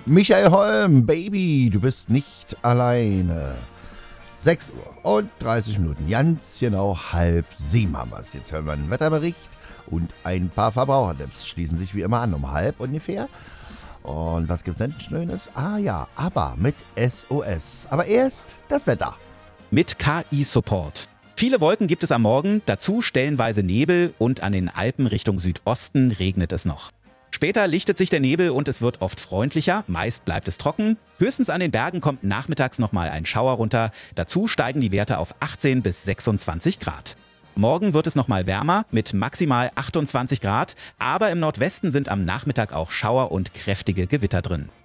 Michael Holm, Baby, du bist nicht alleine. 6 Uhr und 30 Minuten, ganz genau 6:30 haben wir es. Jetzt hören wir einen Wetterbericht und ein paar Verbrauchertipps schließen sich wie immer an, um 6:30 ungefähr. Und was gibt's denn Schönes? Ah ja, aber mit SOS. Aber erst das Wetter. Mit KI-Support. Viele Wolken gibt es am Morgen, dazu stellenweise Nebel und an den Alpen Richtung Südosten regnet es noch. Später lichtet sich der Nebel und es wird oft freundlicher, meist bleibt es trocken. Höchstens an den Bergen kommt nachmittags nochmal ein Schauer runter. Dazu steigen die Werte auf 18 bis 26 Grad. Morgen wird es nochmal wärmer mit maximal 28 Grad, aber im Nordwesten sind am Nachmittag auch Schauer und kräftige Gewitter drin.